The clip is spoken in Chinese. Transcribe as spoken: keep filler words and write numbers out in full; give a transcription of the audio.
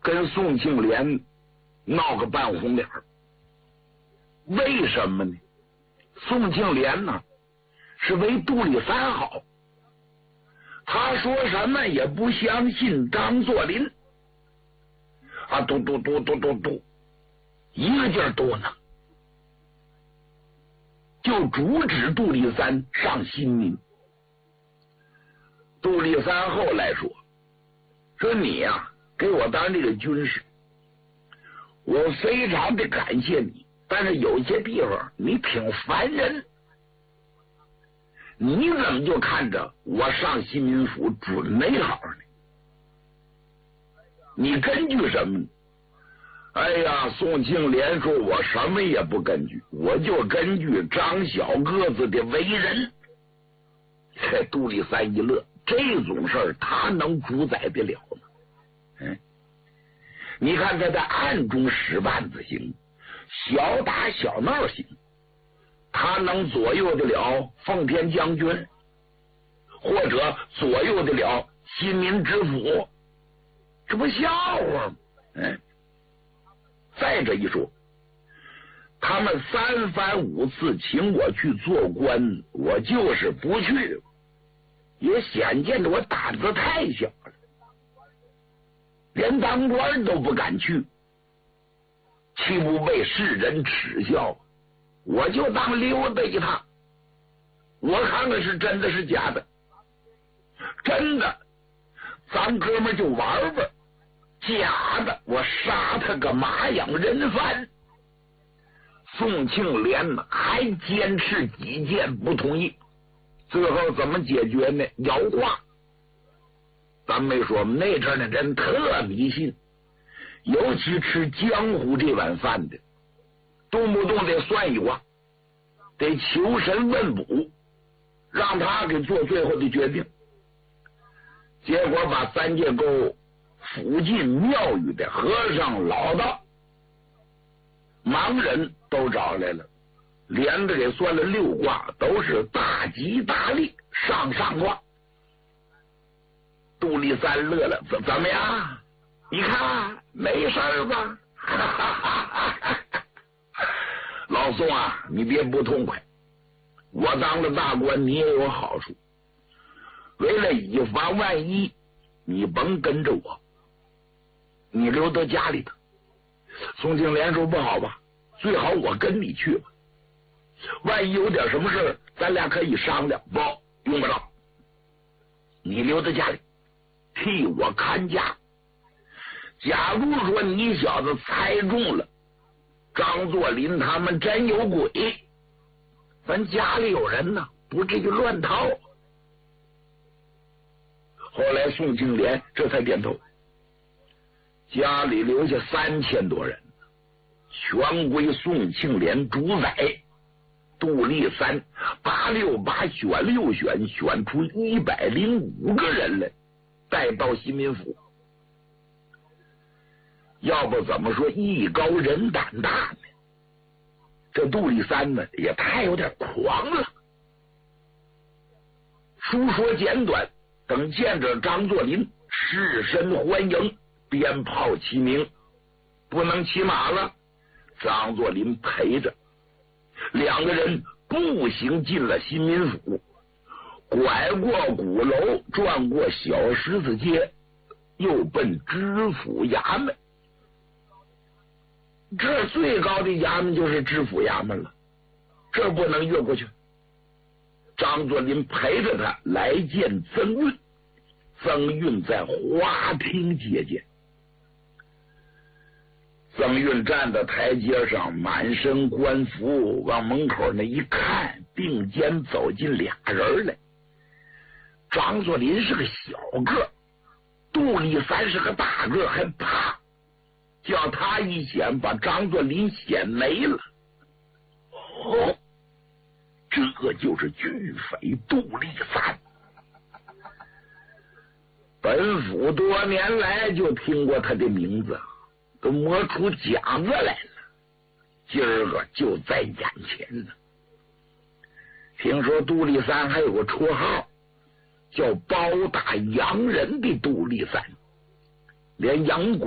跟宋庆龄闹个半红脸。为什么呢？宋庆龄呢是为杜丽三好，他说什么也不相信张作霖啊，嘟嘟嘟嘟嘟嘟，一个劲儿嘟呢，就阻止杜丽三上新民。杜丽三后来说说你呀、啊，给我当这个军师，我非常的感谢你，但是有些地方你挺烦人，你怎么就看着我上新民府准没好呢？你根据什么？哎呀，宋庆龄说我什么也不根据，我就根据张小个子的为人。杜丽三一乐，这种事儿他能主宰得了吗？嗯，你看他在暗中使绊子行，小打小闹行，他能左右得了奉天将军，或者左右得了新民知府，这不笑话吗？嗯，再者一说，他们三番五次请我去做官，我就是不去，也显见着我胆子太小了，连当官都不敢去，岂不被世人耻笑？我就当溜达一趟，我看看是真的是假的。真的咱哥们就玩玩，假的我杀他个马养人翻。宋庆龄还坚持己见不同意，最后怎么解决呢？摇卦。咱没说那阵的人特迷信，尤其吃江湖这碗饭的，动不动得算一卦，得求神问卜，让他给做最后的决定。结果把三界沟附近庙宇的和尚老道盲人都找来了，连着给算了六卦，都是大吉大利上上卦。杜丽三乐了，怎怎么样？你看没事儿吧？老宋啊，你别不痛快，我当了大官，你也有好处。为了以防万一，你甭跟着我，你留到家里头。宋庆龄说不好吧，最好我跟你去吧，万一有点什么事儿，咱俩可以商量。不用不着，你留在家里替我看家。假如说你小子猜中了张作霖他们真有鬼，咱家里有人呢，不至于乱套。后来宋庆龄这才点头，家里留下三千多人，全归宋庆龄主宰。杜丽三八六八选六选，选出一百零五个人来，带到新民府。要不怎么说艺高人胆大呢？这杜丽三呢，也太有点狂了。书说简短，等见着张作霖，士绅欢迎，鞭炮齐鸣，不能骑马了，张作霖陪着，两个人步行进了新民府，拐过鼓楼，转过小十字街，又奔知府衙门。这最高的衙门就是知府衙门了，这不能越过去。张作霖陪着他来见曾运，曾运在花厅接见。曾运站在台阶上，满身官服，往门口那一看，并肩走进俩人来。张作霖是个小个，杜丽三是个大个，还怕，叫他一显，把张作霖显没了。哦，这就是巨匪杜丽三。本府多年来就听过他的名字，都摸出奖子来了，今儿个就在眼前呢。听说杜丽三还有个绰号叫包打洋人的杜丽三，连洋